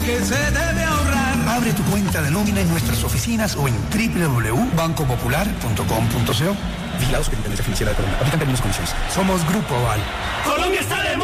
Que se debe ahorrar. Abre tu cuenta de nómina en nuestras oficinas o en www.bancopopular.com.co. Vigilados por Intendencia Financiera de Colombia. Aplican términos y condiciones. Somos Grupo Aval. Colombia está de